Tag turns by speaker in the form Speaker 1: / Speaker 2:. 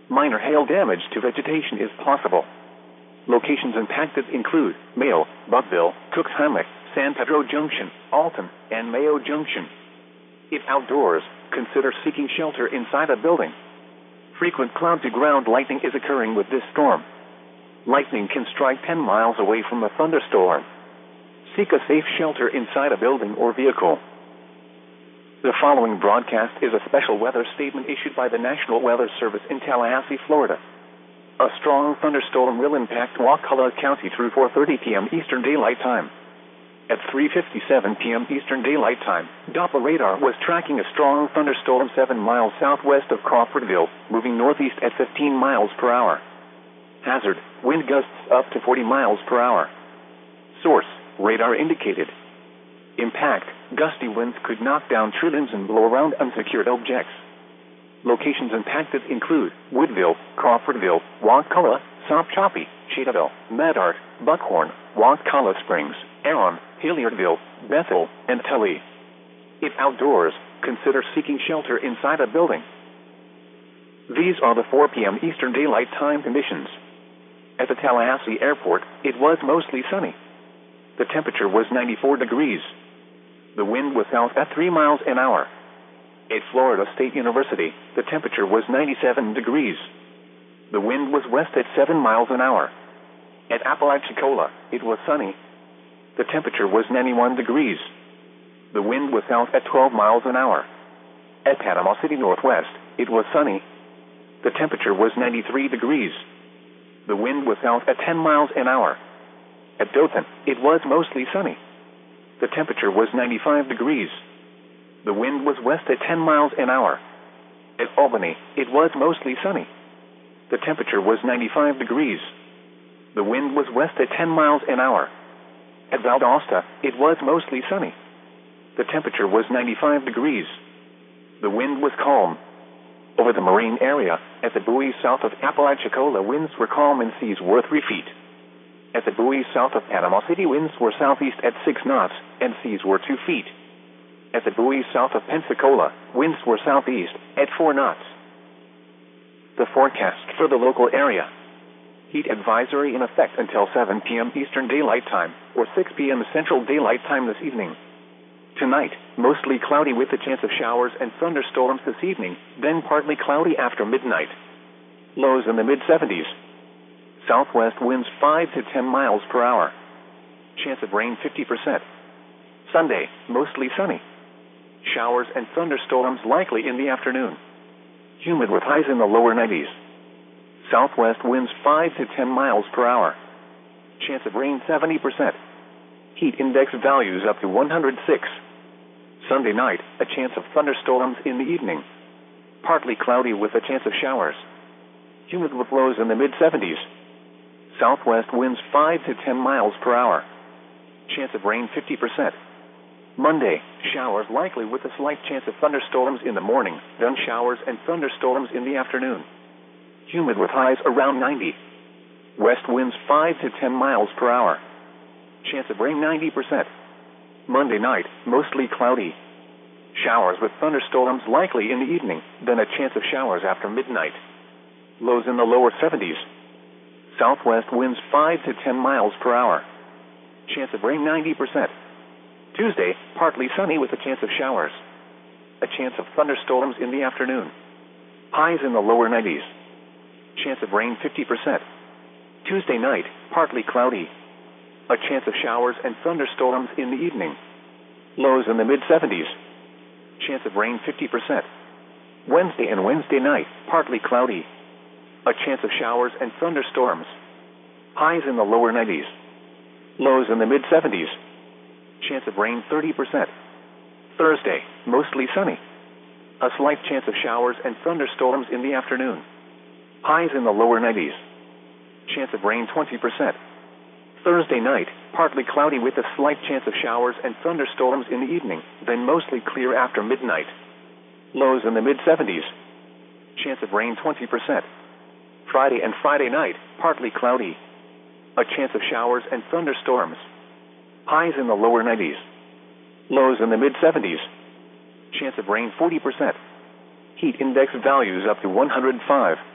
Speaker 1: Minor hail damage to vegetation is possible. Locations impacted include Mayo, Buckville, Cooks Hammock, San Pedro Junction, Alton, and Mayo Junction. If outdoors, consider seeking shelter inside a building. Frequent cloud-to-ground lightning is occurring with this storm. Lightning can strike 10 miles away from a thunderstorm. Seek a safe shelter inside a building or vehicle. The following broadcast is a special weather statement issued by the National Weather Service in Tallahassee, Florida. A strong thunderstorm will impact Wakulla County through 4:30 p.m. Eastern Daylight Time. At 3:57 p.m. Eastern Daylight Time, Doppler radar was tracking a strong thunderstorm 7 miles southwest of Crawfordville, moving northeast at 15 miles per hour. Hazard, wind gusts up to 40 miles per hour. Source, radar indicated. Impact, gusty winds could knock down tree limbs and blow around unsecured objects. Locations impacted include Woodville, Crawfordville, Wakulla, Sopchoppy, Shadaville, Medart, Buckhorn, Wakulla Springs, Aron, Hilliardville, Bethel, and Tully. If outdoors, consider seeking shelter inside a building. These are the 4 p.m. Eastern Daylight Time conditions. At the Tallahassee Airport, it was mostly sunny. The temperature was 94 degrees. The wind was south at 3 miles an hour. At Florida State University, the temperature was 97 degrees. The wind was west at 7 miles an hour. At Apalachicola, it was sunny. The temperature was 91 degrees. The wind was south at 12 miles an hour. At Panama City Northwest, it was sunny. The temperature was 93 degrees. The wind was south at 10 miles an hour. At Dothan, it was mostly sunny. The temperature was 95 degrees. The wind was west at 10 miles an hour. At Albany, it was mostly sunny. The temperature was 95 degrees. The wind was west at 10 miles an hour. At Valdosta, it was mostly sunny. The temperature was 95 degrees. The wind was calm. Over the marine area, at the buoys south of Apalachicola, winds were calm and seas were 3 feet. At the buoys south of Panama City, winds were southeast at 6 knots and seas were 2 feet. At the buoys south of Pensacola, winds were southeast at 4 knots. The forecast for the local area. Heat advisory in effect until 7 p.m. Eastern Daylight Time or 6 p.m. Central Daylight Time this evening. Tonight, mostly cloudy with a chance of showers and thunderstorms this evening, then partly cloudy after midnight. Lows in the mid-70s. Southwest winds 5 to 10 miles per hour. Chance of rain 50%. Sunday, mostly sunny. Showers and thunderstorms likely in the afternoon. Humid with highs in the lower 90s. Southwest winds 5 to 10 miles per hour. Chance of rain 70%. Heat index values up to 106. Sunday night, a chance of thunderstorms in the evening. Partly cloudy with a chance of showers. Humid with lows in the mid-70s. Southwest winds 5 to 10 miles per hour. Chance of rain 50%. Monday, showers likely with a slight chance of thunderstorms in the morning, then showers and thunderstorms in the afternoon. Humid with highs around 90. West winds 5 to 10 miles per hour. Chance of rain 90%. Monday night, mostly cloudy. Showers with thunderstorms likely in the evening, then a chance of showers after midnight. Lows in the lower 70s. Southwest winds 5 to 10 miles per hour. Chance of rain 90%. Tuesday, partly sunny with a chance of showers. A chance of thunderstorms in the afternoon. Highs in the lower 90s. Chance of rain 50%. Tuesday night, partly cloudy. A chance of showers and thunderstorms in the evening. Lows in the mid-70s. Chance of rain 50%. Wednesday and Wednesday night, partly cloudy. A chance of showers and thunderstorms. Highs in the lower 90s. Lows in the mid-70s. Chance of rain 30%. Thursday, mostly sunny. A slight chance of showers and thunderstorms in the afternoon. Highs in the lower 90s. Chance of rain 20%. Thursday night, partly cloudy with a slight chance of showers and thunderstorms in the evening, then mostly clear after midnight. Lows in the mid-70s. Chance of rain 20%. Friday and Friday night, partly cloudy. A chance of showers and thunderstorms. Highs in the lower 90s. Lows in the mid-70s. Chance of rain 40%. Heat index values up to 105.